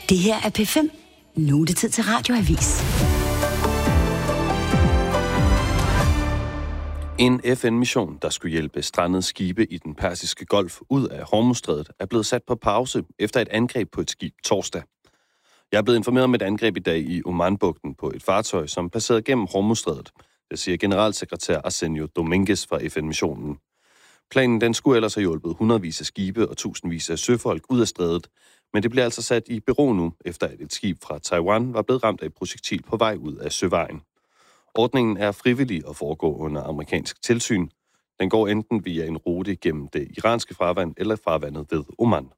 Det her er P5. Nu er det tid til Radioavis. En FN-mission, der skulle hjælpe strandede skibe i den Persiske Golf ud af Hormuzstrædet, er blevet sat på pause efter et angreb på et skib torsdag. Jeg er blevet informeret om et angreb i dag i Omanbugten på et fartøj, som passerede gennem Hormuzstrædet. Det siger generalsekretær Arsenio Dominguez fra FN-missionen. Planen den skulle ellers have hjulpet hundredvis af skibe og tusindvis af søfolk ud af strædet, men det bliver altså sat i bero nu, efter at et skib fra Taiwan var blevet ramt af et projektil på vej ud af søvejen. Ordningen er frivillig og foregår under amerikansk tilsyn. Den går enten via en rute gennem det iranske farvand eller farvandet ved Oman.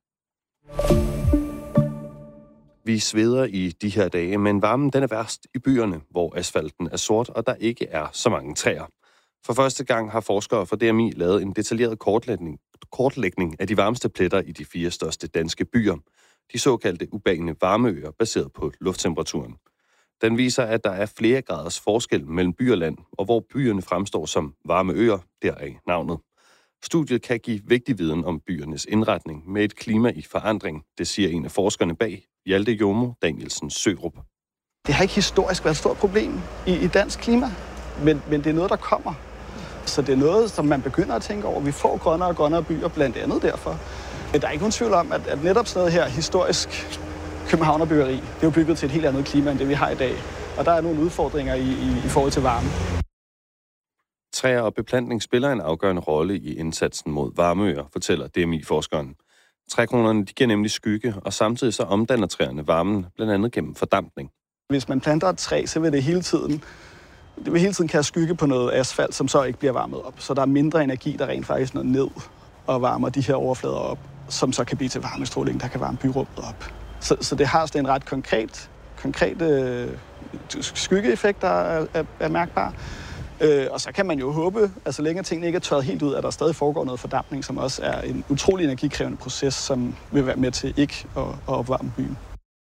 Vi sveder i de her dage, men varmen den er værst i byerne, hvor asfalten er sort, og der ikke er så mange træer. For første gang har forskere fra DMI lavet en detaljeret kortlægning af de varmeste pletter i de 4 største danske byer. De såkaldte urbane varmeøer, baseret på lufttemperaturen. Den viser, at der er flere graders forskel mellem by og land, og hvor byerne fremstår som varme øer, deraf navnet. Studiet kan give vigtig viden om byernes indretning med et klima i forandring, det siger en af forskerne bag, Hjalte Jomo Danielsen Sørup. Det har ikke historisk været et stort problem i dansk klima, men det er noget, der kommer. Så det er noget, som man begynder at tænke over. Vi får grønnere og grønnere byer, blandt andet derfor. Men der er ikke nogen tvivl om, at netop sådan noget her historisk københavnerbyggeri, det er jo bygget til et helt andet klima, end det vi har i dag. Og der er nogle udfordringer i forhold til varme. Træer og beplantning spiller en afgørende rolle i indsatsen mod varmeøer, fortæller DMI-forskeren. Trækronerne de giver nemlig skygge, og samtidig så omdanner træerne varmen, blandt andet gennem fordampning. Hvis man planter et træ, så vil det hele tiden kaste skygge på noget asfalt, som så ikke bliver varmet op. Så der er mindre energi, der rent faktisk når ned og varmer de her overflader op, som så kan blive til varmestråling, der kan varme byrummet op. Så det har sådan en ret konkret skyggeeffekt, der er mærkbar. Og så kan man jo håbe, at så længe tingene ikke er tørret helt ud, at der stadig foregår noget fordampning, som også er en utrolig energikrævende proces, som vil være med til ikke at opvarme byen.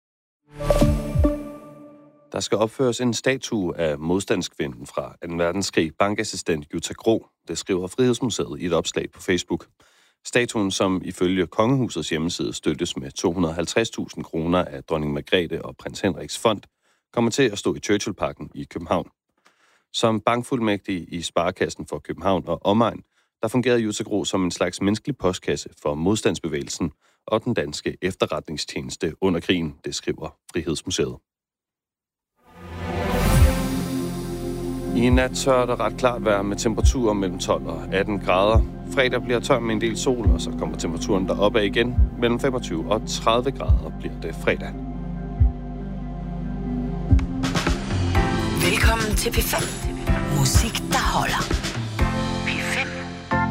Der skal opføres en statue af modstandskvinden fra 2. verdenskrig, bankassistent Jutta Gro. Det skriver Frihedsmuseet i et opslag på Facebook. Statuen, som ifølge Kongehusets hjemmeside støttes med 250.000 kroner af dronning Margrethe og prins Henriks fond, kommer til at stå i Churchillparken i København. Som bankfuldmægtig i Sparekassen for København og omegn, der fungerede Jutta Gro som en slags menneskelig postkasse for modstandsbevægelsen og den danske efterretningstjeneste under krigen, det skriver Frihedsmuseet. I nat tør der ret klart være med temperaturer mellem 12 og 18 grader. Fredag bliver tør med en del sol, og så kommer temperaturen derop af igen. Mellem 25 og 30 grader bliver det fredag. Velkommen til P5. Musik, der holder.